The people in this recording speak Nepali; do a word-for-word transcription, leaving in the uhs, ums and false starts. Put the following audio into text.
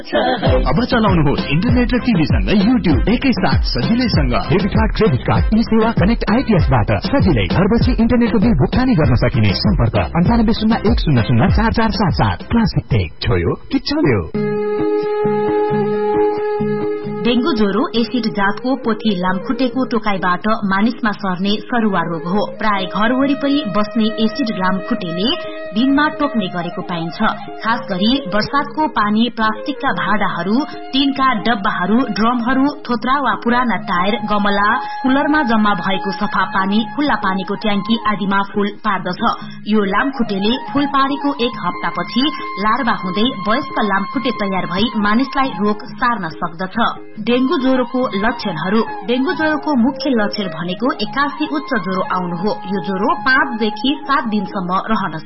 अब चलाउनुहोस् इन्टरनेट र टिभीसँग युट्युब एकैसाथ सजिलैसँग। डेबिट कार्ड, क्रेडिट कार्ड, ई सेवा कनेक्ट आइपीएसबाट सजिलै घर बसी इन्टरनेटको बिल भुक्तानी गर्न सकिने। सम्पर्क अन्ठानब्बे शून्य एक शून्य शून्य चार चार सात सात। Classic take. छोयो कि चल्यो। डेंगू ज्वरो एसिड जातको पोथी लामखुट्टेको टोकाईबाट मानिसमा सर्ने सरुवा रोग हो। प्राय घर वरिपरि बस्ने एसिड लामखुट्टेले दिनमा टोक्ने गरेको पाइन्छ। खास गरी वर्षातको पानी प्लास्टिकका भाँडाहरू, टीनका डब्बाहरू, ड्रमहरू, थोत्रा वा पुराना टायर, गमला, कुलरमा जम्मा भएको सफा पानी, खुल्ला पानीको ट्याङ्की आदिमा फूल पार्दछ। यो लामखुट्टेले फूल पारेको एक हप्तापछि लार्वा हुँदै वयस्क लामखुट्टे तयार भई मानिसलाई रोग सार्न सक्दछ। डेंगू ज्वरोको लक्षणहरू। डेंगू ज्वरोको मुख्य लक्षण भनेको एक्कासी उच्च ज्वरो आउनु हो। यो ज्वरो पाँचदेखि सात दिनसम्म रहन